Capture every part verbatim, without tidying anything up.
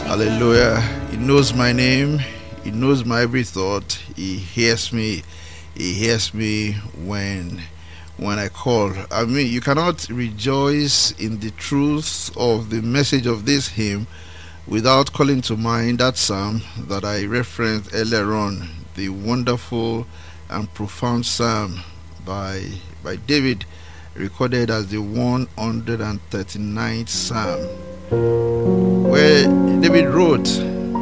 Hallelujah. He knows my name. He knows my every thought. He hears me. He hears me when when I call. I mean, you cannot rejoice in the truth of the message of this hymn without calling to mind that psalm that I referenced earlier on, the wonderful and profound psalm by by David, recorded as the one hundred thirty-ninth psalm, where David wrote,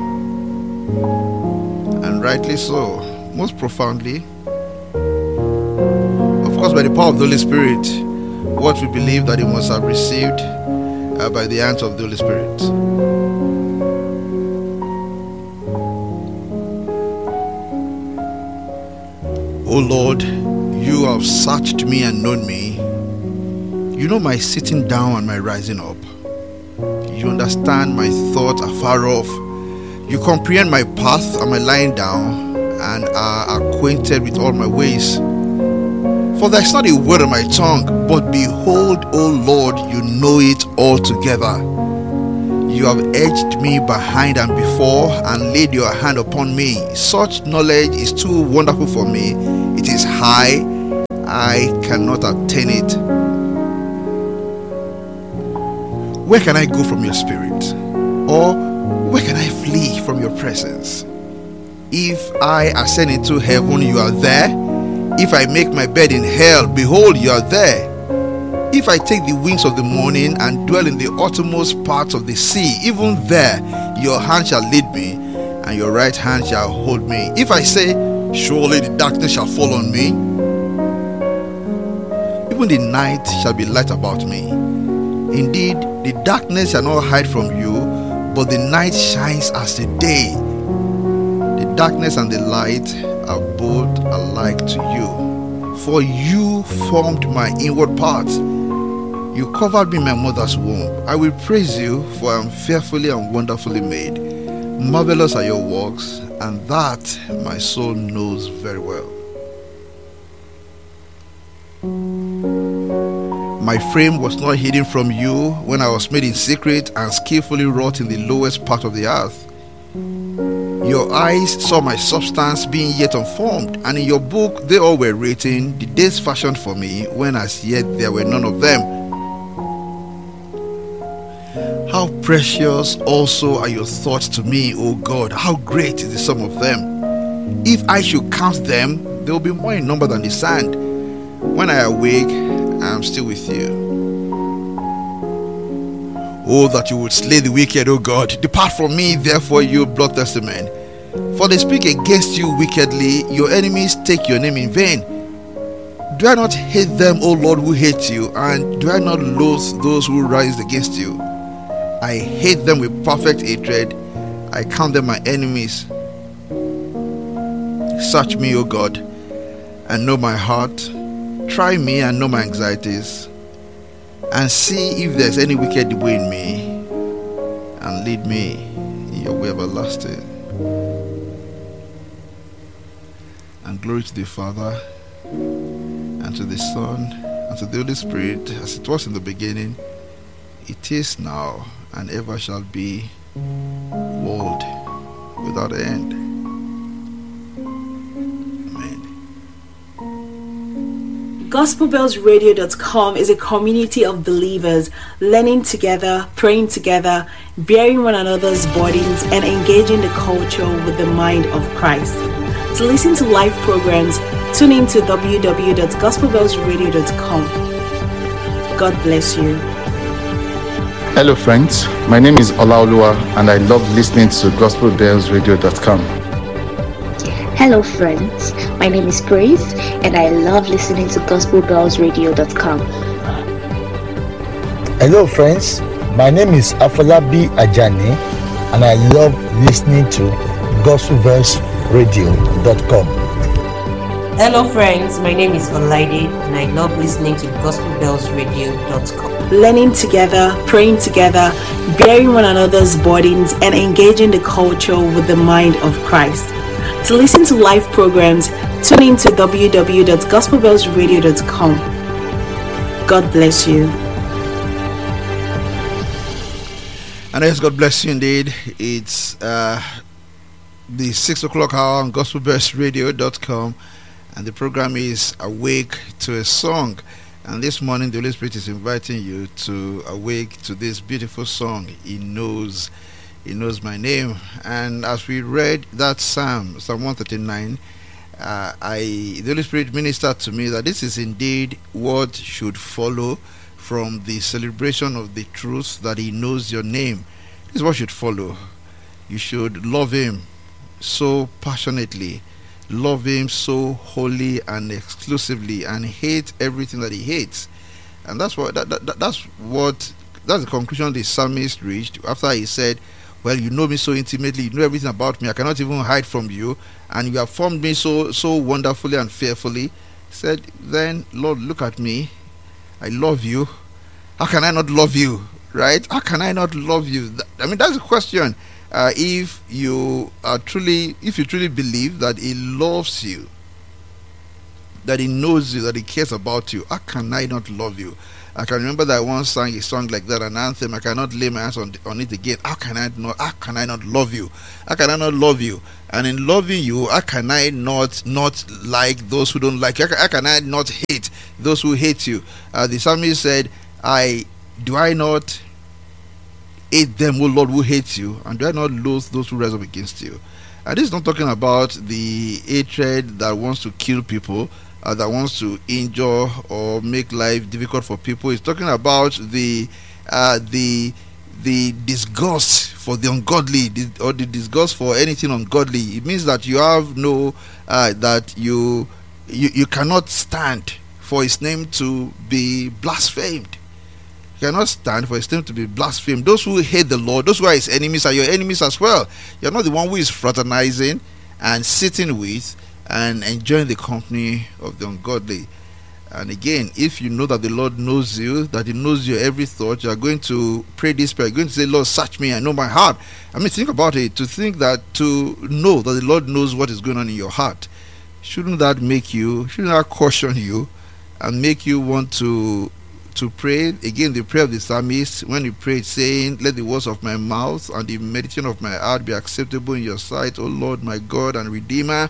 and rightly so, most profoundly, of course by the power of the Holy Spirit, what we believe that he must have received uh, by the hands of the Holy Spirit. O Lord, you have searched me and known me. You know my sitting down and my rising up. You understand my thoughts afar off. You comprehend my path and my lying down, and are acquainted with all my ways. For there is not a word on my tongue, but behold, O Lord, you know it altogether. You have edged me behind and before, and laid your hand upon me. Such knowledge is too wonderful for me. It is high, I cannot attain it. Where can I go from your spirit? Or where can I flee from your presence? If I ascend into heaven, you are there. If I make my bed in hell, behold, you are there. If I take the wings of the morning and dwell in the uttermost parts of the sea, even there your hand shall lead me, and your right hand shall hold me. If I say, surely the darkness shall fall on me, even the night shall be light about me. Indeed, the darkness shall not hide from you, but the night shines as the day. The darkness and the light are both alike to you. For you formed my inward parts. You covered me in my mother's womb. I will praise you, for I am fearfully and wonderfully made. Marvelous are your works, and that my soul knows very well. My frame was not hidden from you when I was made in secret and skillfully wrought in the lowest part of the earth. Your eyes saw my substance being yet unformed, and in your book they all were written, the days fashioned for me, when as yet there were none of them. How precious also are your thoughts to me, O God! How great is the sum of them! If I should count them, they will be more in number than the sand. When I awake, I am still with you. Oh, that you would slay the wicked, O God! Depart from me, therefore, you bloodthirsty men. For they speak against you wickedly, your enemies take your name in vain. Do I not hate them, O Lord, who hate you? And do I not loathe those who rise against you? I hate them with perfect hatred. I count them my enemies. Search me, O God, and know my heart. Try me and know my anxieties, and see if there is any wicked way in me, and lead me in your way everlasting. And glory to the Father, and to the Son, and to the Holy Spirit, as it was in the beginning, it is now, and ever shall be, world without end. gospel bells radio dot com is a community of believers learning together, praying together, bearing one another's burdens, and engaging the culture with the mind of Christ. To listen to live programs, tune in to w w w dot gospel bells radio dot com. God bless you. Hello friends, my name is Olaoluwa and I love listening to gospel bells radio dot com. Hello friends, my name is Grace and I love listening to gospel bells radio dot com. Hello friends, my name is Afolabi Ajani and I love listening to gospel bells radio dot com. Hello friends, my name is Olaide and I love listening to gospel bells radio dot com. Learning together, praying together, bearing one another's burdens, and engaging the culture with the mind of Christ. To listen to live programs, tune in to w w w dot gospel bells radio dot com. God bless you. And yes, God bless you indeed. It's uh, the six o'clock hour on gospel bells radio dot com, and the program is Awake to a Song. And this morning, the Holy Spirit is inviting you to awake to this beautiful song. He knows, He knows my name. And as we read that Psalm, Psalm one thirty-nine, uh, I the Holy Spirit ministered to me that this is indeed what should follow from the celebration of the truth that He knows your name. This is what should follow. You should love Him so passionately, love Him so wholly and exclusively, and hate everything that He hates. And that's what that, that, that's what that's the conclusion the psalmist reached after he said, well, you know me so intimately, you know everything about me, I cannot even hide from you, and you have formed me so so wonderfully and fearfully. He said, then Lord, look at me, I love you. How can I not love you? Right? How can I not love you? I mean, that's the question. Uh, if you are truly, if you truly believe that He loves you, that He knows you, that He cares about you, how can I not love you? I can remember that I once sang a song like that, an anthem. I cannot lay my hands on, on it again. How can I not? How can I not love you? How can I not love you? And in loving you, how can I not not like those who don't like you? How can, how can I not hate those who hate you? Uh, the psalmist said, "I do I not hate them, O Lord, who hate you, and do I not loathe those who rise up against you?" And this is not talking about the hatred that wants to kill people, uh, that wants to injure or make life difficult for people. It's talking about the uh, the the disgust for the ungodly, or the disgust for anything ungodly. It means that you have no uh, that you, you you cannot stand for His name to be blasphemed. You cannot stand for His name to be blasphemed. Those who hate the Lord, those who are His enemies, are your enemies as well. You're not the one who is fraternizing and sitting with and enjoying the company of the ungodly. And again, if you know that the Lord knows you, that He knows your every thought, you are going to pray this prayer. You're going to say, Lord, search me, I know my heart. I mean, think about it. To think that, to know that the Lord knows what is going on in your heart, shouldn't that make you, shouldn't that caution you and make you want to to pray? Again, the prayer of the psalmist, when he prayed, saying, let the words of my mouth and the meditation of my heart be acceptable in your sight, O Lord, my God and Redeemer.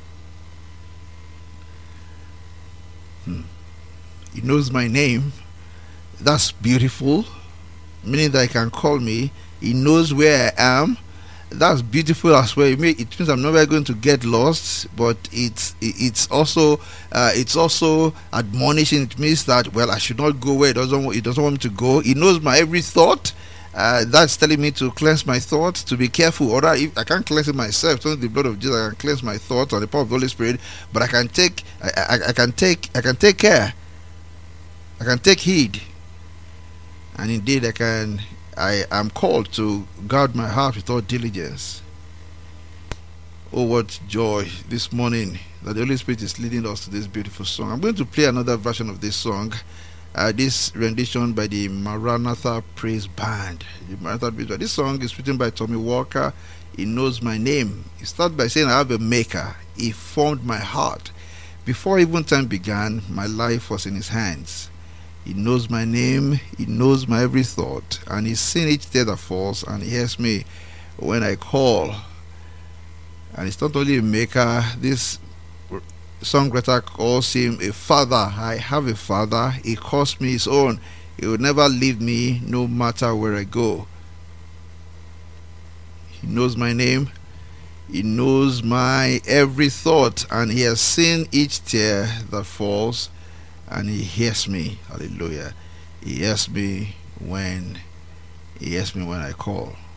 Hmm. He knows my name. That's beautiful, meaning that He can call me. He knows where I am. That's beautiful as well. It means I'm never going to get lost, but it's it's also uh, it's also admonishing. It means that, well, I should not go where it doesn't it doesn't want me to go. He knows my every thought. Uh, that's telling me to cleanse my thoughts, to be careful. Or if I can't cleanse it myself, it's only the blood of Jesus. I can cleanse my thoughts on the power of the Holy Spirit. But I can take I, I, I can take I can take care. I can take heed, and indeed I can. I am called to guard my heart with all diligence. Oh, what joy this morning that the Holy Spirit is leading us to this beautiful song. I'm going to play another version of this song, uh, this rendition by the Maranatha Praise Band. The Maranatha Praise Band. This song is written by Tommy Walker. He knows my name. He starts by saying, I have a maker. He formed my heart. Before even time began, my life was in His hands. He knows my name, He knows my every thought, and He's seen each tear that falls, and He hears me when I call. And it's not only a maker, this songwriter calls Him a father. I have a father, He calls me His own. He will never leave me no matter where I go. He knows my name, He knows my every thought, and He has seen each tear that falls, and He hears me. Hallelujah. He hears me when He hears me when I call.